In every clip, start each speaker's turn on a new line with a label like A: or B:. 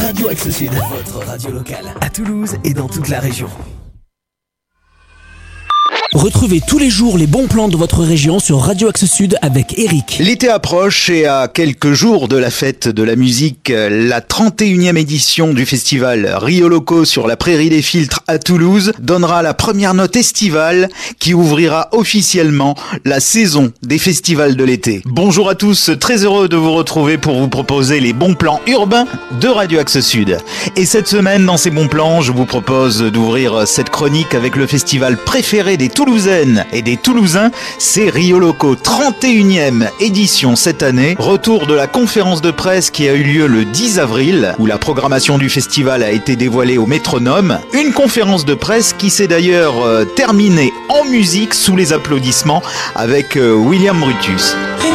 A: Radio Axe Sud, votre radio locale, à Toulouse et dans toute la région. Retrouvez tous les jours les bons plans de votre région sur Radio Axe Sud avec Eric.
B: L'été approche et à quelques jours de la fête de la musique, la 31e édition du festival Rio Loco sur la Prairie des Filtres à Toulouse donnera la première note estivale qui ouvrira officiellement la saison des festivals de l'été. Bonjour à tous, très heureux de vous retrouver pour vous proposer les bons plans urbains de Radio Axe Sud. Et cette semaine, dans ces bons plans, je vous propose d'ouvrir cette chronique avec le festival préféré des Toulousaines et des Toulousains, c'est Rio Loco, 31e édition cette année. Retour de la conférence de presse qui a eu lieu le 10 avril, où la programmation du festival a été dévoilée au métronome. Une conférence de presse qui s'est d'ailleurs terminée en musique sous les applaudissements avec William Brutus.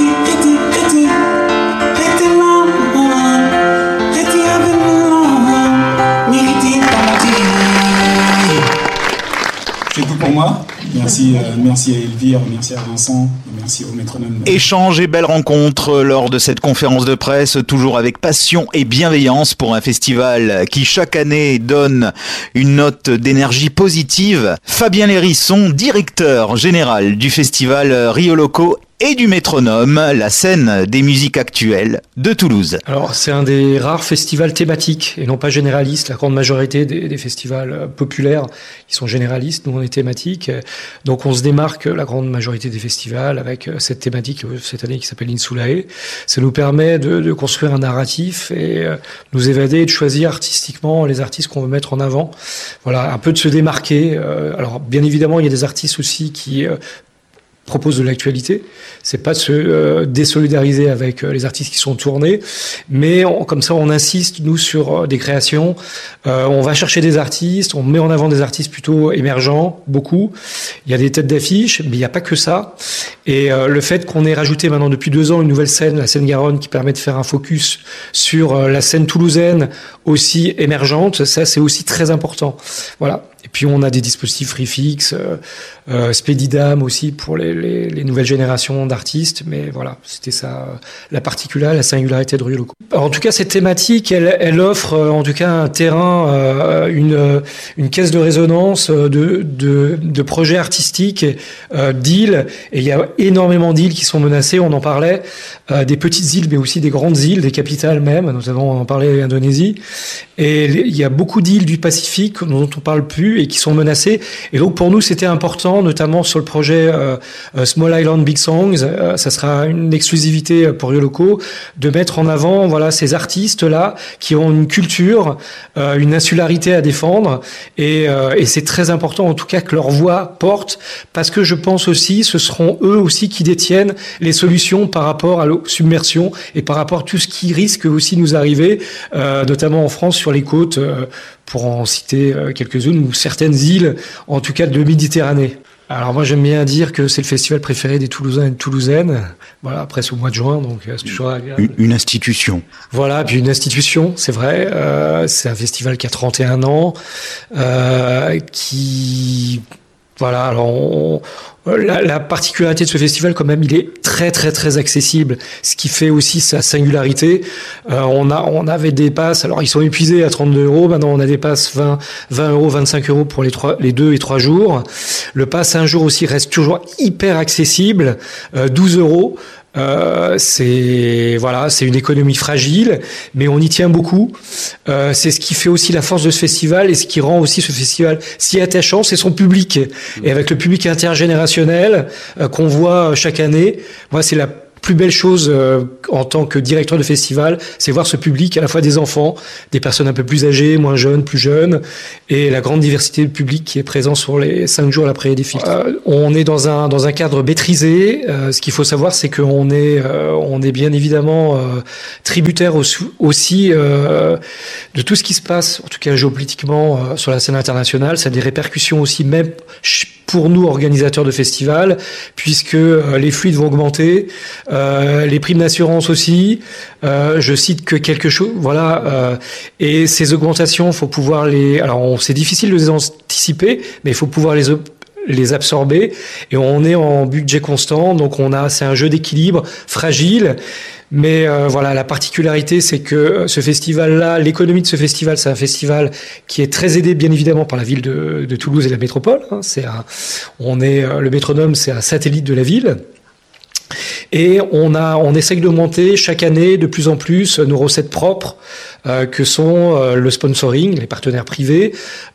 C: C'est tout pour moi. Merci à Elvire, merci à Vincent, merci au métronome.
B: Échange et belle rencontre lors de cette conférence de presse, toujours avec passion et bienveillance pour un festival qui chaque année donne une note d'énergie positive. Fabien Lérisson, directeur général du festival Rio Loco et du métronome, la scène des musiques actuelles de Toulouse.
D: Alors, c'est un des rares festivals thématiques et non pas généralistes. La grande majorité des festivals populaires, ils sont généralistes, nous on est thématiques. Donc on se démarque, la grande majorité des festivals, avec cette thématique cette année qui s'appelle Insulae. Ça nous permet de construire un narratif et nous évader et de choisir artistiquement les artistes qu'on veut mettre en avant. Voilà, un peu de se démarquer. Alors bien évidemment, il y a des artistes aussi qui propose de l'actualité. C'est pas de se désolidariser avec les artistes qui sont tournés, mais comme ça on insiste nous sur des créations. On va chercher des artistes, on met en avant des artistes plutôt émergents, beaucoup. Il y a des têtes d'affiche, mais il n'y a pas que ça. Et le fait qu'on ait rajouté maintenant depuis 2 ans une nouvelle scène, la scène Garonne, qui permet de faire un focus sur la scène toulousaine aussi émergente, ça c'est aussi très important. Voilà. Et puis on a des dispositifs Freefix, Spedidam aussi pour les nouvelles générations d'artistes, mais voilà, c'était ça la particularité, la singularité de Rio Loco. Alors, en tout cas, cette thématique, elle offre en tout cas un terrain, une caisse de résonance de projets artistiques, d'îles, et il y a énormément d'îles qui sont menacées, on en parlait, des petites îles, mais aussi des grandes îles, des capitales même, notamment on en parlait l'Indonésie, et il y a beaucoup d'îles du Pacifique dont on parle plus et qui sont menacées, et donc pour nous c'était important, notamment sur le projet Small Island Big Songs, ça sera une exclusivité pour Rio Loco, de mettre en avant voilà ces artistes-là qui ont une culture, une insularité à défendre, et c'est très important en tout cas que leur voix porte, parce que je pense aussi ce seront eux aussi qui détiennent les solutions par rapport à la submersion et par rapport à tout ce qui risque aussi nous arriver, notamment en France sur les côtes, pour en citer quelques-unes, ou certaines îles, en tout cas de Méditerranée. Alors moi j'aime bien dire que c'est le festival préféré des Toulousains et de Toulousaines. Voilà, après c'est au mois de juin, donc c'est toujours agréable.
B: Une institution.
D: Voilà, puis une institution, c'est vrai. C'est un festival qui a 31 ans, qui... Voilà, alors la particularité de ce festival, quand même, il est très très très accessible, ce qui fait aussi sa singularité. On avait des passes, alors ils sont épuisés à 32 €, maintenant on a des passes 20 €, 25 € pour les 2 et 3 jours. Le pass un jour aussi reste toujours hyper accessible, 12 €. C'est une économie fragile, mais on y tient beaucoup. C'est ce qui fait aussi la force de ce festival et ce qui rend aussi ce festival si attachant, c'est son public. Et avec le public intergénérationnel qu'on voit chaque année, moi c'est la plus belle chose en tant que directeur de festival, c'est voir ce public, à la fois des enfants, des personnes un peu plus âgées, moins jeunes, plus jeunes, et la grande diversité de public qui est présent sur les 5 jours à la Prairie des Filtres. On est dans un cadre maîtrisé. Ce qu'il faut savoir, c'est qu'on est bien évidemment tributaire aussi de tout ce qui se passe, en tout cas géopolitiquement, sur la scène internationale. Ça a des répercussions aussi, même pour nous, organisateurs de festivals, puisque les fluides vont augmenter, les primes d'assurance aussi. Je cite que quelque chose, voilà. Et ces augmentations, faut pouvoir alors c'est difficile de les anticiper, mais il faut pouvoir les absorber, et on est en budget constant, donc c'est un jeu d'équilibre fragile. Mais voilà, la particularité, c'est que ce festival-là, l'économie de ce festival, c'est un festival qui est très aidé, bien évidemment, par la ville de Toulouse et la métropole. Le Métronome, c'est un satellite de la ville. Et on essaye d'augmenter chaque année de plus en plus nos recettes propres, que sont le sponsoring, les partenaires privés.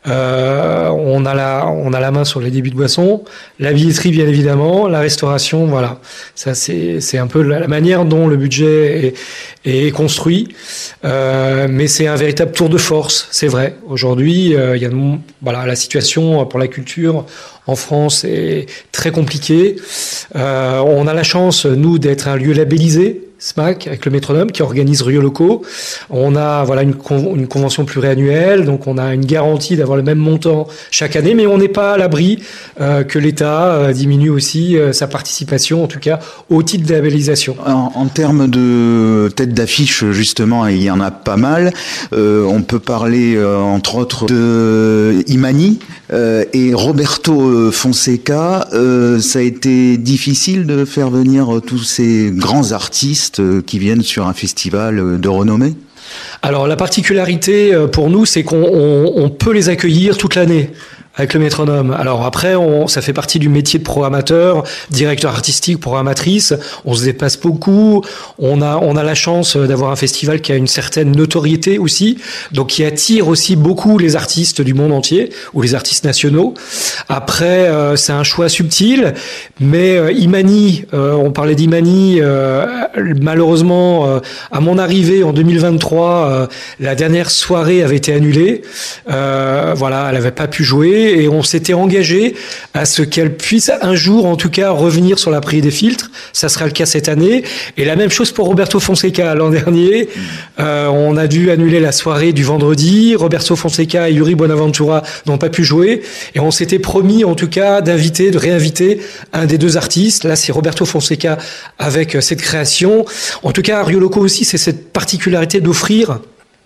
D: On a la main sur les débits de boissons, la billetterie bien évidemment, la restauration. Voilà, ça c'est un peu la manière dont le budget est construit. Mais c'est un véritable tour de force, c'est vrai. Aujourd'hui, la situation pour la culture en France est très compliquée. On a la chance, nous, d'être un lieu labellisé, SMAC, avec le Métronome, qui organise Rio Locaux. On a une convention pluriannuelle, donc on a une garantie d'avoir le même montant chaque année, mais on n'est pas à l'abri que l'État diminue aussi sa participation, en tout cas au titre de labellisation.
B: En termes de tête d'affiche, justement, il y en a pas mal. On peut parler, entre autres, de Imani et Roberto Fonseca. Ça a été difficile de faire venir tous ces grands artistes qui viennent sur un festival de renommée?
D: Alors la particularité pour nous, c'est qu'on peut les accueillir toute l'année avec le Métronome. Alors après, ça fait partie du métier de programmateur, directeur artistique, programmatrice. On se déplace beaucoup. On a la chance d'avoir un festival qui a une certaine notoriété aussi, donc qui attire aussi beaucoup les artistes du monde entier ou les artistes nationaux. Après, c'est un choix subtil, mais Imani, on parlait d'Imani. Malheureusement, à mon arrivée en 2023, la dernière soirée avait été annulée. Elle n'avait pas pu jouer. Et on s'était engagé à ce qu'elle puisse un jour, en tout cas, revenir sur la prairie des filtres. Ça sera le cas cette année. Et la même chose pour Roberto Fonseca. L'an dernier, on a dû annuler la soirée du vendredi. Roberto Fonseca et Yuri Bonaventura n'ont pas pu jouer. Et on s'était promis, en tout cas, de réinviter un des deux artistes. Là, c'est Roberto Fonseca avec cette création. En tout cas, à Rio Locaux aussi, c'est cette particularité d'offrir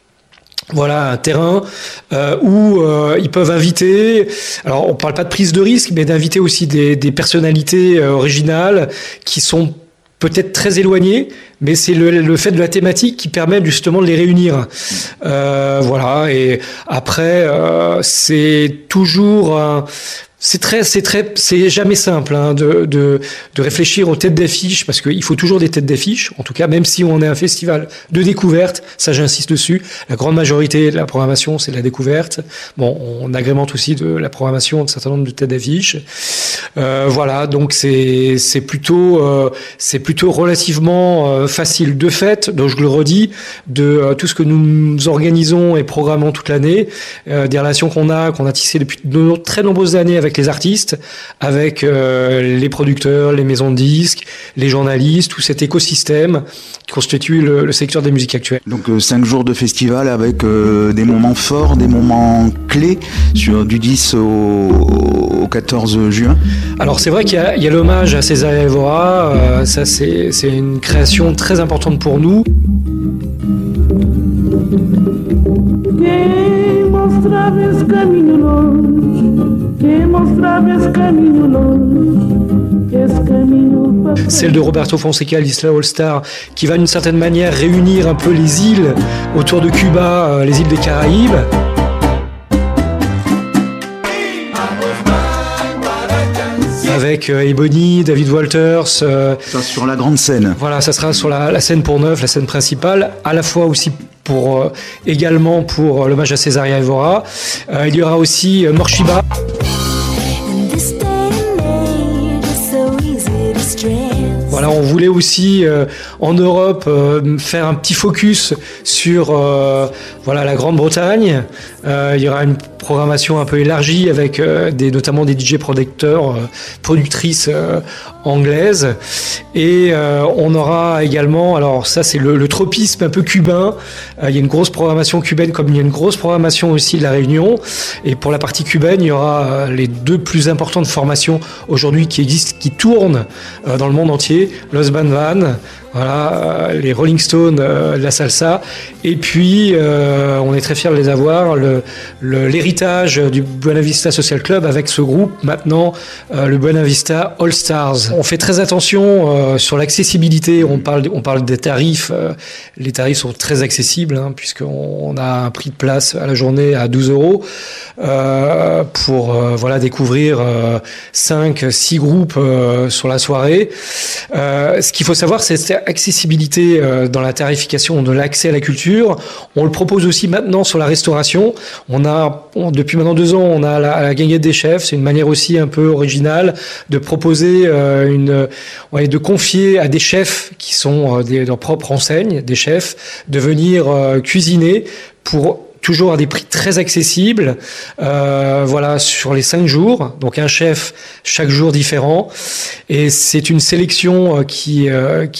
D: un terrain où ils peuvent inviter. Alors, on parle pas de prise de risque, mais d'inviter aussi des personnalités originales qui sont peut-être très éloignées, mais c'est le fait de la thématique qui permet justement de les réunir. Et après, c'est toujours c'est jamais simple de réfléchir aux têtes d'affiche, parce qu'il faut toujours des têtes d'affiche, en tout cas, même si on est un festival de découverte, ça j'insiste dessus. La grande majorité de la programmation, c'est de la découverte. Bon, on agrémente aussi de la programmation d'un certain nombre de têtes d'affiche. Donc c'est plutôt relativement facile. De fait, donc je le redis, de tout ce que nous organisons et programmons toute l'année, des relations qu'on a tissées depuis de très nombreuses années avec les artistes, avec les producteurs, les maisons de disques, les journalistes, tout cet écosystème qui constitue le secteur des musiques actuelles.
B: Donc 5 jours de festival avec des moments forts, des moments clés du 10 au 14 juin.
D: Alors c'est vrai qu'il y a l'hommage à Cesaria Évora, ça c'est une création très importante pour nous. Celle de Roberto Fonseca, l'Isla All Star, qui va d'une certaine manière réunir un peu les îles autour de Cuba, les îles des Caraïbes. Avec Ebony, David Walters.
B: Sur la grande scène.
D: Voilà, ça sera sur la scène pour neuf, la scène principale, à la fois aussi également pour l'hommage à Cesaria Évora. Il y aura aussi Morshiba. Voilà, on voulait aussi en Europe faire un petit focus sur la Grande-Bretagne. Il y aura une programmation un peu élargie avec notamment des DJ productrices anglaises. Et on aura également, alors ça c'est le tropisme un peu cubain. Il y a une grosse programmation cubaine, comme il y a une grosse programmation aussi de la Réunion. Et pour la partie cubaine, il y aura les deux plus importantes formations aujourd'hui qui existent, qui tournent dans le monde entier. Los Van Van, les Rolling Stones de la salsa, et puis on est très fiers de les avoir, les l'héritage du Buena Vista Social Club avec ce groupe maintenant, le Buena Vista All Stars. On fait très attention sur l'accessibilité. On parle des tarifs. Les tarifs sont très accessibles puisqu'on a un prix de place à la journée à 12 € pour découvrir 5-6 groupes sur la soirée. Ce qu'il faut savoir, c'est cette accessibilité dans la tarification de l'accès à la culture. On le propose aussi maintenant sur la restauration. Depuis maintenant 2 ans, on a la Guinguette des chefs. C'est une manière aussi un peu originale de proposer de confier à des chefs qui sont leur propre enseigne, des chefs, de venir cuisiner pour toujours à des prix très accessibles, sur les 5 jours. Donc un chef chaque jour différent. Et c'est une sélection qui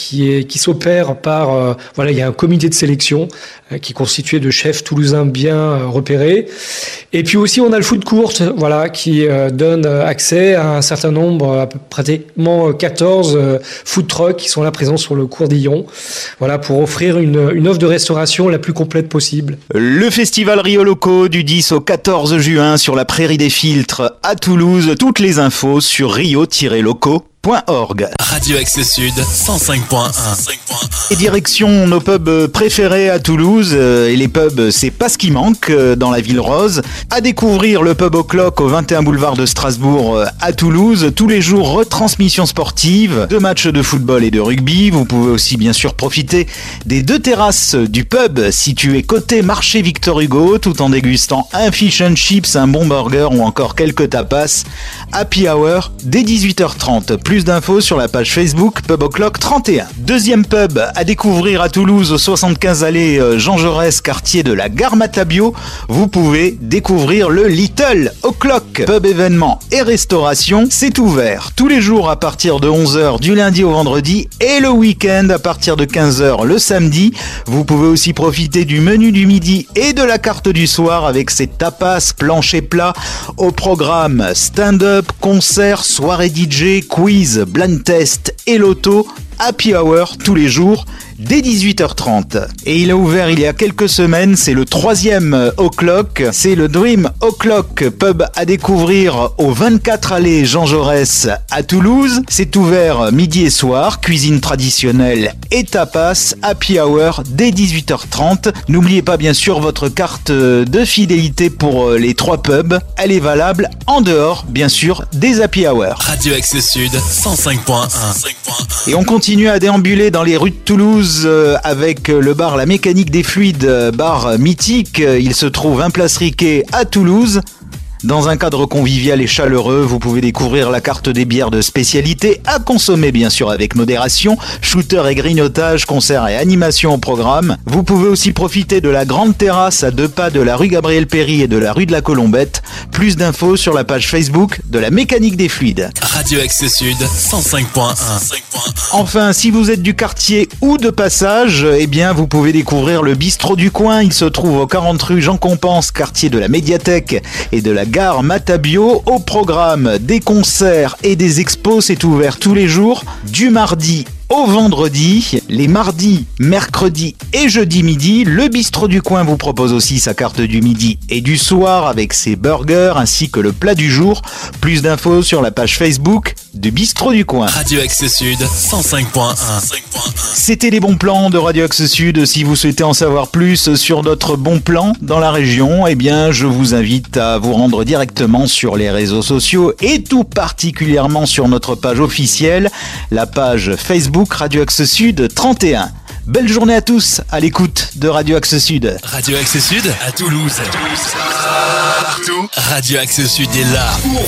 D: s'opère par, il y a un comité de sélection qui est constitué de chefs toulousains bien repérés. Et puis aussi on a le food court, qui donne accès à un certain nombre, pratiquement 14 food trucks qui sont là présents sur le cours d'Illon, pour offrir une offre de restauration la plus complète possible.
B: Le Festival Rio Loco du 10 au 14 juin sur la Prairie des Filtres à Toulouse. Toutes les infos sur rio-loco.org.
E: Radio Axe Sud 105.1.
B: Et direction nos pubs préférés à Toulouse. Et les pubs, c'est pas ce qui manque dans la ville rose. À découvrir le pub O'Clock au 21 boulevard de Strasbourg à Toulouse. Tous les jours, retransmission sportive, 2 matchs de football et de rugby. Vous pouvez aussi bien sûr profiter des 2 terrasses du pub situées côté marché Victor Hugo, tout en dégustant un fish and chips, un bon burger ou encore quelques tapas. Happy Hour dès 18h30. Plus d'infos sur la page Facebook Pub O'Clock 31. Deuxième pub à découvrir à Toulouse au 75 allée Jean Jaurès, quartier de la Gare Matabio. Vous pouvez découvrir le Little O'Clock. Pub événements et restauration, c'est ouvert tous les jours à partir de 11h du lundi au vendredi et le week-end à partir de 15h le samedi. Vous pouvez aussi profiter du menu du midi et de la carte du soir avec ses tapas, planchers plats au programme stand-up, concert, soirée DJ, quiz, blind test et loto. Happy Hour tous les jours dès 18h30. Et il a ouvert il y a quelques semaines, c'est le 3e O'Clock, c'est le Dream O'Clock, pub à découvrir au 24 allée Jean Jaurès à Toulouse. C'est ouvert midi et soir, cuisine traditionnelle et tapas. Happy Hour dès 18h30. N'oubliez pas bien sûr votre carte de fidélité pour les 3 pubs. Elle est valable en dehors bien sûr des Happy Hour.
E: Radio Axe Sud 105.1.
B: Et on continue à déambuler dans les rues de Toulouse avec le bar La Mécanique des Fluides, bar mythique. Il se trouve un place Riquet à Toulouse. Dans un cadre convivial et chaleureux, vous pouvez découvrir la carte des bières de spécialité à consommer bien sûr avec modération, shooter et grignotage, concerts et animations au programme. Vous pouvez aussi profiter de la grande terrasse à 2 pas de la rue Gabriel-Péry et de la rue de la Colombette. Plus d'infos sur la page Facebook de La Mécanique des Fluides.
E: Radio Axe Sud 105.1.
B: Enfin, si vous êtes du quartier ou de passage, vous pouvez découvrir le bistrot du coin. Il se trouve au 40 rue Jean Compense, quartier de la Médiathèque et de la Gare Matabio. Au programme des concerts et des expos, c'est ouvert tous les jours du mardi au vendredi, les mardis, mercredis et jeudi midi. Le bistrot du coin vous propose aussi sa carte du midi et du soir avec ses burgers ainsi que le plat du jour. Plus d'infos sur la page Facebook du bistrot du coin.
E: Radio Axe Sud 105.1.
B: C'était les bons plans de Radio Axe Sud. Si vous souhaitez en savoir plus sur d'autres bons plans dans la région, je vous invite à vous rendre directement sur les réseaux sociaux et tout particulièrement sur notre page officielle, la page Facebook Radio Axe Sud 31. Belle journée à tous à l'écoute de Radio Axe Sud.
E: Radio Axe Sud à Toulouse. Partout, Radio Axe Sud est là.